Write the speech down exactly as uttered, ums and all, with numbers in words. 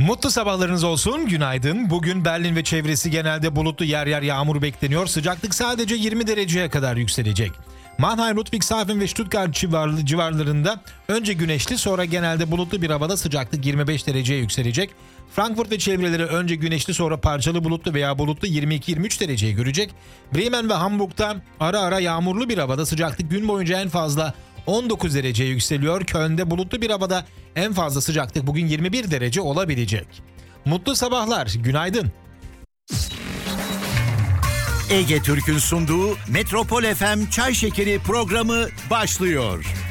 Mutlu sabahlarınız olsun, günaydın. Bugün Berlin ve çevresi genelde bulutlu, yer yer yağmur bekleniyor. Sıcaklık sadece yirmi dereceye kadar yükselecek. Mannheim, Ludwigshafen ve Stuttgart civarlı, civarlarında önce güneşli, sonra genelde bulutlu bir havada sıcaklık yirmi beş dereceye yükselecek. Frankfurt ve çevreleri önce güneşli, sonra parçalı bulutlu veya bulutlu yirmi iki yirmi üç dereceyi görecek. Bremen ve Hamburg'da ara ara yağmurlu bir havada sıcaklık gün boyunca en fazla on dokuz dereceye yükseliyor. Köln'de bulutlu bir havada en fazla sıcaklık bugün yirmi bir derece olabilecek. Mutlu sabahlar, günaydın. Ege Türk'ün sunduğu Metropol F M Çay Şekeri programı başlıyor.